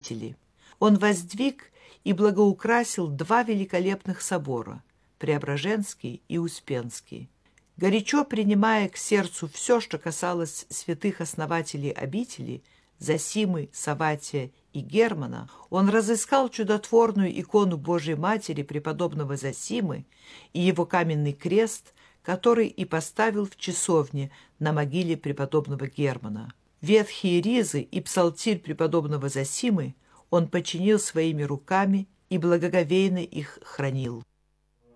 обители. Он воздвиг и благоукрасил два великолепных собора – Преображенский и Успенский. Горячо принимая к сердцу все, что касалось святых основателей обители – Зосимы, Савватия и Германа, он разыскал чудотворную икону Божией Матери преподобного Зосимы и его каменный крест, который и поставил в часовне на могиле преподобного Германа. Ветхие ризы и псалтирь преподобного Зосимы он починил своими руками и благоговейно их хранил.